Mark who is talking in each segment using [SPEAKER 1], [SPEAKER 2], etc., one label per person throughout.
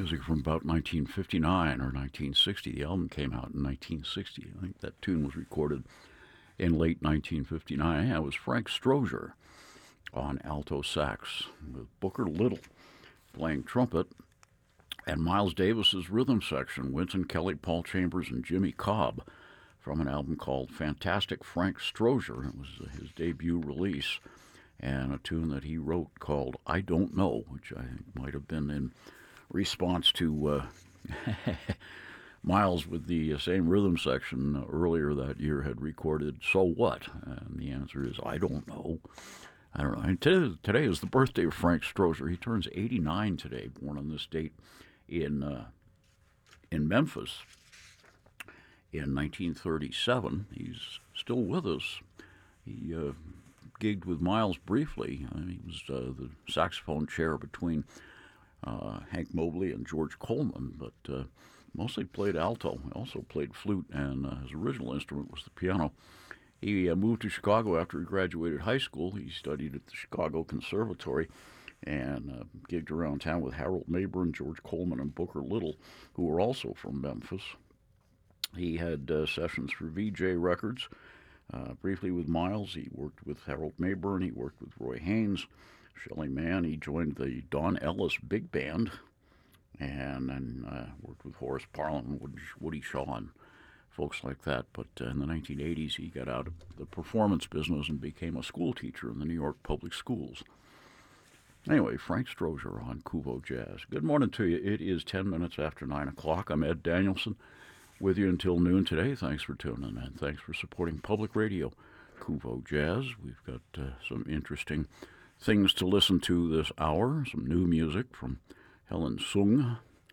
[SPEAKER 1] music from about 1959 or 1960. The album came out in 1960. I think that tune was recorded in late 1959. Yeah, it was Frank Strozier on alto sax with Booker Little playing trumpet, and Miles Davis's rhythm section, Wynton Kelly, Paul Chambers, and Jimmy Cobb, from an album called Fantastic Frank Strozier. It was his debut release, and a tune that he wrote called I Don't Know, which I think might have been in response to Miles, with the same rhythm section earlier that year, had recorded So What? And the answer is I don't know. I don't know. And today is the birthday of Frank Strozier. He turns 89 today, born on this date in Memphis in 1937. He's still with us. He gigged with Miles briefly. He was the saxophone chair between Hank Mobley and George Coleman, but mostly played alto. He also played flute, and his original instrument was the piano. He moved to Chicago after he graduated high school. He studied at the Chicago Conservatory and gigged around town with Harold Mabern, George Coleman, and Booker Little, who were also from Memphis. He had sessions for VJ Records. Briefly with Miles, he worked with Harold Mabern. He worked with Roy Haynes, Shelly Manne. He joined the Don Ellis Big Band, and then worked with Horace Parlan, Woody Shaw, and folks like that. But in the 1980s, he got out of the performance business and became a school teacher in the New York public schools. Anyway, Frank Strozier on KUVO Jazz. Good morning to you. It is 10 minutes after 9 o'clock. I'm Ed Danielson, with you until noon today. Thanks for tuning in. Thanks for supporting public radio, KUVO Jazz. We've got some interesting things to listen to this hour. Some new music from Helen Sung,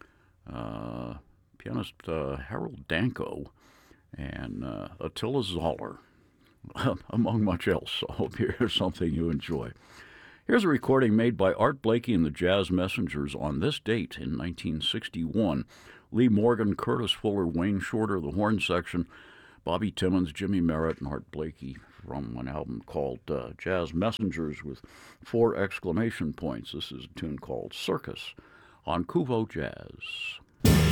[SPEAKER 1] pianist Harold Danko, and Attila Zoller, among much else. So I hope you hear something you enjoy. Here's a recording made by Art Blakey and the Jazz Messengers on this date in 1961. Lee Morgan, Curtis Fuller, Wayne Shorter, the horn section, Bobby Timmons, Jimmy Merritt, and Art Blakey, from an album called Jazz Messengers with 4 exclamation points. This is a tune called Circus on KUVO Jazz.